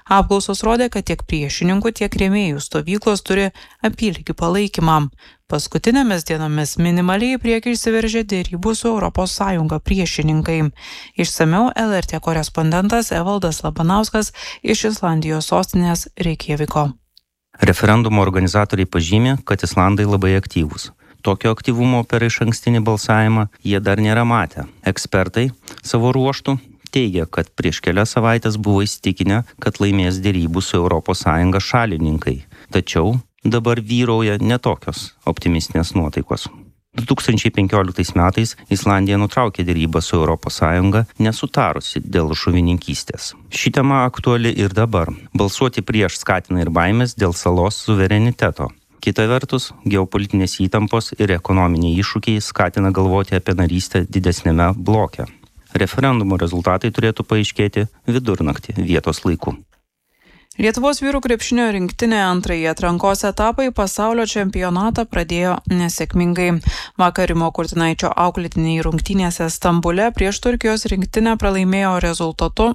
Apklausos rodė, kad tiek priešininkų, tiek rėmėjų stovyklos turi apylygį palaikymą. Paskutinėmis dienomis minimaliai į priekį išsiveržė dėrybų su ES priešininkai. Išsamiau LRT korespondentas Evaldas Labanauskas iš Islandijos sostinės Reikjaviko. Referendumo organizatoriai pažymė, kad islandai labai aktyvūs. Tokio aktyvumo per išankstinį balsavimą jie dar nėra matę. Ekspertai savo ruožtų teigia, kad prieš kelias savaitės buvo įsitikinę, kad laimės dėrybų su ES šalininkai. Tačiau dabar vyrauja netokios optimistinės nuotaikos. 2015 metais Islandija nutraukė dėrybą su ES, nesutarusi dėl žuvininkystės. Ši tema aktuali ir dabar. Balsuoti prieš skatina ir baimės dėl salos suvereniteto. Kita vertus, geopolitinės įtampos ir ekonominiai iššūkiai skatina galvoti apie narystę didesnėme bloke. Referendumo rezultatai turėtų paaiškėti vidurnaktį vietos laiku. Lietuvos vyrų krepšinio rinktinė antrąjį atrankos etapą į pasaulio čempionatą pradėjo nesėkmingai. Vakar Rimo Kurtinaičio auklėtiniai rungtynėse Stambule prieš Turkijos rinktinę pralaimėjo rezultatu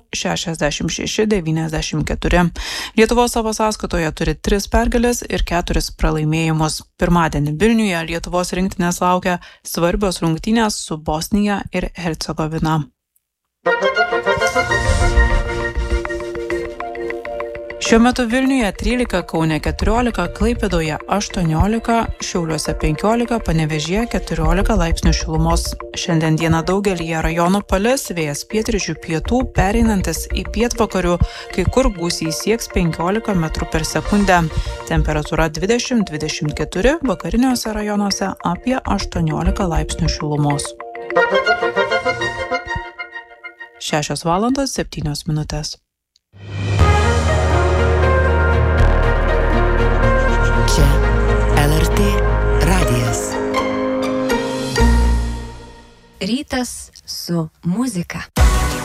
66-94. Lietuvos savo sąskaitoje turi 3 pergalės ir 4 pralaimėjimus. Pirmadienį Vilniuje Lietuvos rinktinės laukia svarbios rungtynės su Bosnija ir Hercegovina. Šiuo metu Vilniuje 13, Kaune 14, Klaipėdoje 18, Šiauliuose 15, Panevėžyje 14 laipsnių šilumos. Šiandien dieną daugelyje rajonų palis, vėjas pietryčių pietų, pereinantis į pietvakarių, kai kur gūsiai sieks 15 m/s. Temperatūra 20-24, vakariniuose rajonuose apie 18 laipsnių šilumos. 6:07. Čia LRT radijas. Rytas su muzika.